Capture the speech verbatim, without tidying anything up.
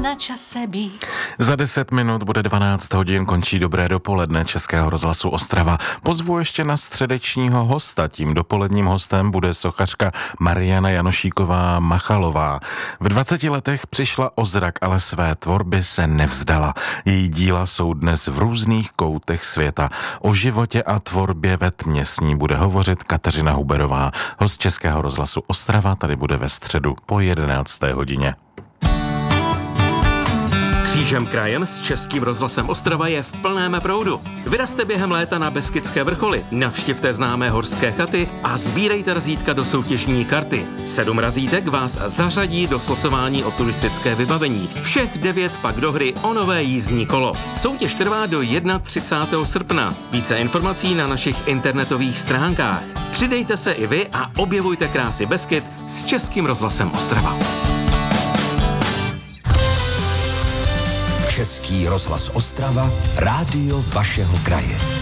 na čase být. Za deset minut bude dvanáct hodin, končí dobré dopoledne Českého rozhlasu Ostrava. Pozvu ještě na středečního hosta. Tím dopoledním hostem bude sochařka Mariana Janošíková Machalová. V dvaceti letech přišla o zrak, ale své tvorby se nevzdala. Její díla jsou dnes v různých koutech světa. O životě a tvorbě ve tmě s ní bude hovořit Kateřina Huberová. Host Českého rozhlasu Ostrava tady bude ve středu po jedenácté hodině. Křížem krajem s Českým rozhlasem Ostrava je v plném proudu. Vyrazte během léta na Beskydské vrcholy, navštivte známé horské chaty a sbírejte razítka do soutěžní karty. Sedm razítek vás zařadí do slosování o turistické vybavení. Všech devět pak do hry o nové jízdní kolo. Soutěž trvá do třicátého prvního srpna. Více informací na našich internetových stránkách. Přidejte se i vy a objevujte krásy Beskyd s Českým rozhlasem Ostrava. Český rozhlas Ostrava, rádio vašeho kraje.